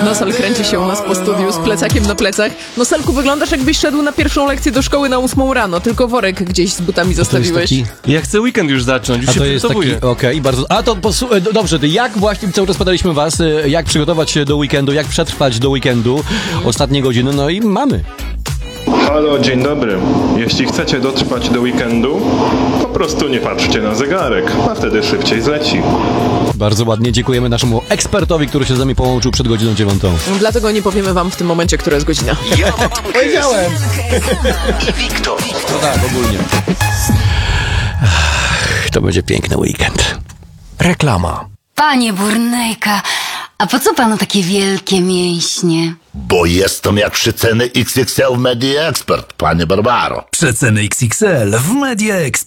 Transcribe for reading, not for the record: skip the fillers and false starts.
Nosal kręci się u nas po studiu z plecakiem na plecach. Nosalku, wyglądasz jakbyś szedł na pierwszą lekcję do szkoły na 8 rano, tylko worek gdzieś z butami zostawiłeś. Ja chcę weekend już zacząć, już się przygotowuję. Okej, bardzo... A to dobrze, to jak właśnie cały czas pytaliśmy was, jak przygotować się do weekendu, jak przetrwać do weekendu, ostatnie godziny, no i mamy. Halo, dzień dobry. Jeśli chcecie dotrwać do weekendu, po prostu nie patrzcie na zegarek, a wtedy szybciej zleci. Bardzo ładnie dziękujemy naszemu ekspertowi, który się z nami połączył przed godziną 9. Dlatego nie powiemy wam w tym momencie, która jest godzina. Powiedziałem! I Wiktor. No tak, ogólnie. To będzie piękny weekend. Reklama. Panie Burnejka, a po co panu takie wielkie mięśnie? Bo jestem jak przeceny XXL w Media Expert, panie Barbaro. Przeceny XXL w Media Expert.